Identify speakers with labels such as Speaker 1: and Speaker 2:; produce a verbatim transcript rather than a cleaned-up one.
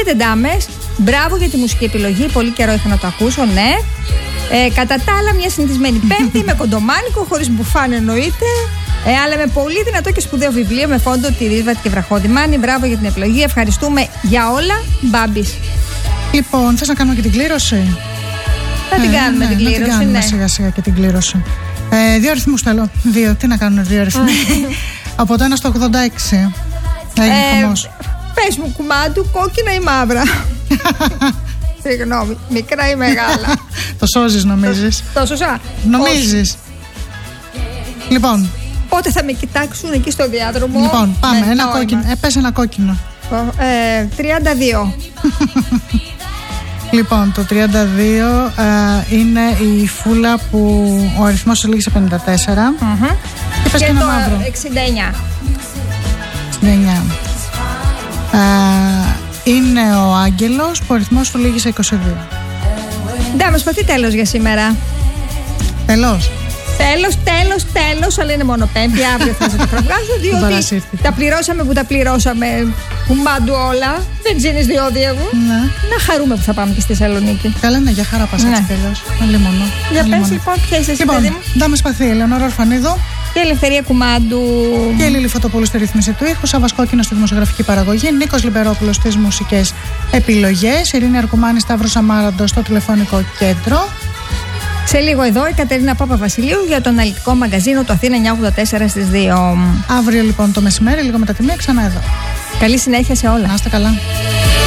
Speaker 1: Χαίρετε, ντάμες. Μπράβο για τη μουσική επιλογή. Πολύ καιρό είχα να το ακούσω, ναι. Ε, κατά τα άλλα, μια συνηθισμένη Πέμπτη με κοντομάνικο, χωρίς μπουφάν εννοείται. Ε, αλλά με πολύ δυνατό και σπουδαίο βιβλίο με φόντο τη Ρίσβατη και Βραχώδη Μάνη. Μπράβο για την επιλογή. Ευχαριστούμε για όλα. Μπάμπης.
Speaker 2: Λοιπόν, θες να κάνουμε και την κλήρωση?
Speaker 1: Να την κάνουμε
Speaker 2: ε,
Speaker 1: την
Speaker 2: ναι,
Speaker 1: κλήρωση.
Speaker 2: Να την κάνουμε
Speaker 1: ναι.
Speaker 2: σιγά σιγά και την κλήρωση. Ε, δύο αριθμούς θέλω. Δύο. Τι να κάνουν δύο αριθμοί? Από το ένα στο ογδόντα έξι. Έγινε
Speaker 1: ε,
Speaker 2: χαμός.
Speaker 1: Πες μου, κουμάντου, κόκκινα ή μαύρα? Συγγνώμη, μικρά ή μεγάλα?
Speaker 2: Το σώζεις, νομίζεις?
Speaker 1: Το σώζα.
Speaker 2: Νομίζεις? Λοιπόν.
Speaker 1: Πότε θα με κοιτάξουν εκεί στο διάδρομο?
Speaker 2: Λοιπόν, πάμε.
Speaker 1: Ναι,
Speaker 2: Ένα
Speaker 1: νόημα.
Speaker 2: κόκκινο. Ε, πες ένα κόκκινο.
Speaker 1: Ε, τριάντα δύο.
Speaker 2: Λοιπόν, το τριάντα δύο ε, είναι η φούλα που ο αριθμός σου λήγει σε πενήντα τέσσερα.
Speaker 1: Mm-hmm.
Speaker 2: Και πες και,
Speaker 1: και
Speaker 2: ένα
Speaker 1: το
Speaker 2: μαύρο.
Speaker 1: εξήντα εννιά.
Speaker 2: εξήντα εννιά. Ε, είναι ο Άγγελος που ο αριθμός σου λήγει σε είκοσι δύο.
Speaker 1: Ντάμες, τι τέλος για σήμερα?
Speaker 2: Τέλος.
Speaker 1: Τέλος, τέλος, τέλος, αλλά είναι μόνο Πέμπτη. Αύριο θα σας τα προβγάζω, διότι τα πληρώσαμε που τα πληρώσαμε. Κουμάντου όλα. Βενζίνης διόδια μου.
Speaker 2: Ναι.
Speaker 1: Να χαρούμε που θα πάμε και στη Θεσσαλονίκη.
Speaker 2: Καλά, ναι, για χαρά πας
Speaker 1: Ναι.
Speaker 2: έτσι τέλος. Άλλη μόνο.
Speaker 1: Για
Speaker 2: Άλλη
Speaker 1: πες
Speaker 2: μόνο.
Speaker 1: λοιπόν, ποια είσαι εσύ,
Speaker 2: Λοιπόν,
Speaker 1: παιδί μου?
Speaker 2: Ντάμες Παθή, Ελεονόρα Ορφανίδου
Speaker 1: Και Ελευθερία Κουμάντου.
Speaker 2: και η Λίλη Φωτοπούλου στη ρύθμιση του ήχου, Σάββας Κόκκινος στη δημοσιογραφική παραγωγή, Νίκος Λιμπερόπουλος στις μουσικές επιλογές, Ειρήνη Αρκουμάνη, Σταύρος Αμάραντος στο τηλεφωνικό κέντρο.
Speaker 1: Σε λίγο εδώ η Κατερίνα Παπαβασιλείου για το αναλυτικό μαγκαζίνο του Αθήνα εννιακόσια ογδόντα τέσσερα στις δύο.
Speaker 2: Αύριο λοιπόν το μεσημέρι, λίγο μετά τη μία, ξανά εδώ.
Speaker 1: Καλή συνέχεια σε όλα.
Speaker 2: Να είστε καλά.